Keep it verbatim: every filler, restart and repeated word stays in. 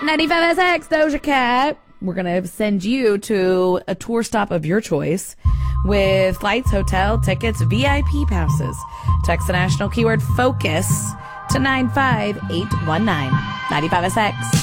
ninety-five S X Doja Cat. We're going to send you to a tour stop of your choice with flights, hotel, tickets, V I P passes. Text the national keyword FOCUS to nine five eight one nine. ninety-five S X.